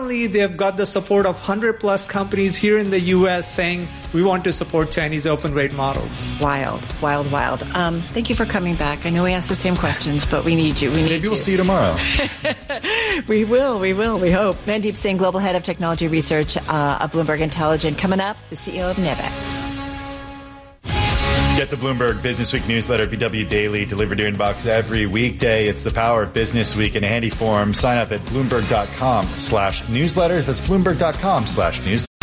suddenly they've got the support of 100 plus companies here in the U.S. saying we want to support Chinese open rate models. Wild. Thank you for coming back. I know we asked the same questions, but we need you. Maybe we'll see you tomorrow. We will, we hope. Mandeep Singh, Global Head of Technology Research of Bloomberg Intelligence. Coming up, the CEO of Nevex. Get the Bloomberg Business Week newsletter, BW Daily, delivered to your inbox every weekday. It's the power of Business Week in a handy form. Sign up at Bloomberg.com/newsletters. That's Bloomberg.com/newsletters.